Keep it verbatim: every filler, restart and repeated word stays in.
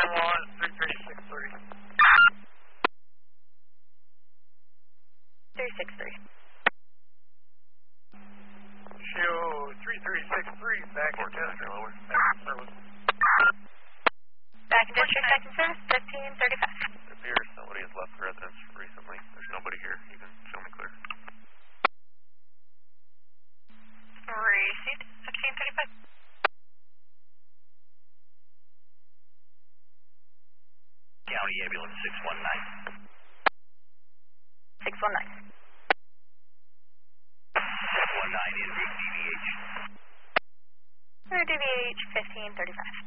one, three three six three. three six three. Show three three six three, back in district. Lower. Back in service. Back in district, second service, fifteen thirty-five. It appears somebody has left residence recently. There's nobody here. You can show me clear. Received, fifteen thirty-five. County ambulance six one nine. six one nine. six one nine in D V H. Through D V H, fifteen thirty-five.